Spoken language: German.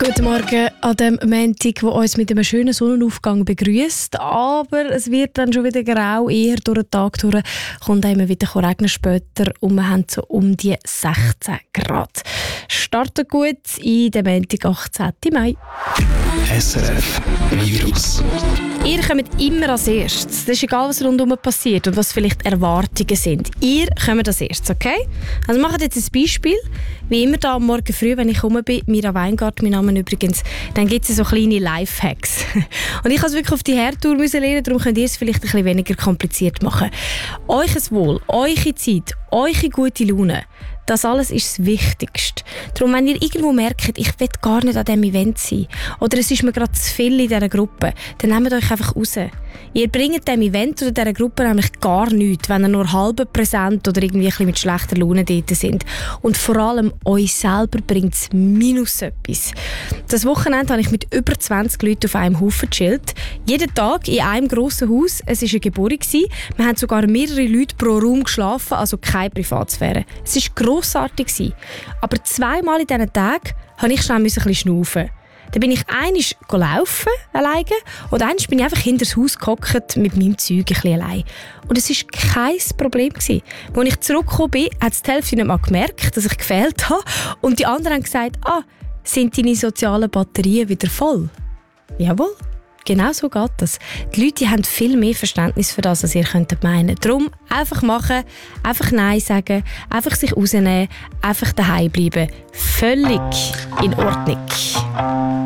Guten Morgen an dem Montag, der uns mit einem schönen Sonnenaufgang begrüßt. Aber es wird dann schon wieder grau, eher durch den Tag durch. Kommt immer wieder regnen später und wir haben so um die 16 Grad. Startet gut in den Montag, 18. Mai. SRF Virus. Ihr kommt immer als erstes. Das ist egal, was rundherum passiert und was vielleicht Erwartungen sind. Ihr kommt als erstes, okay? Also macht jetzt ein Beispiel. Wie immer da am Morgen früh, wenn ich rum bin, Mira Weingart, mein Name übrigens, dann gibt es so kleine Lifehacks. Und ich musste es wirklich auf die Herdtour lernen, darum könnt ihr es vielleicht ein bisschen weniger kompliziert machen. Euch Wohl, eure Zeit, eure gute Laune, das alles ist das Wichtigste. Darum, wenn ihr irgendwo merkt, ich will gar nicht an diesem Event sein oder es ist mir gerade zu viel in dieser Gruppe, dann nehmt euch einfach raus. Ihr bringt diesem Event oder dieser Gruppe nämlich gar nichts, wenn ihr nur halb präsent oder irgendwie ein bisschen mit schlechter Laune dort sind. Und vor allem euch selber bringt es minus etwas. Das Wochenende habe ich mit über 20 Leuten auf einem Haufen gechillt. Jeden Tag in einem grossen Haus. Es war eine Geburt. Wir haben sogar mehrere Leute pro Raum geschlafen, also keine Privatsphäre. Es war grossartig. Aber zweimal in diesen Tagen musste ich schnell ein bisschen schnaufen. Dann bin ich einmal laufen, alleine, und einmal bin ich einfach hinter das Haus gehockt mit meinem Zeug ein bisschen allein. Und es war kein Problem. Als ich zurückgekommen bin, hat die Hälfte nicht mal gemerkt, dass ich gefehlt habe. Und die anderen haben gesagt, sind deine sozialen Batterien wieder voll? Jawohl. Genau so geht das. Die Leute haben viel mehr Verständnis für das, als ihr könntet meinen. Darum einfach machen, einfach Nein sagen, einfach sich rausnehmen, einfach daheim bleiben. Völlig in Ordnung.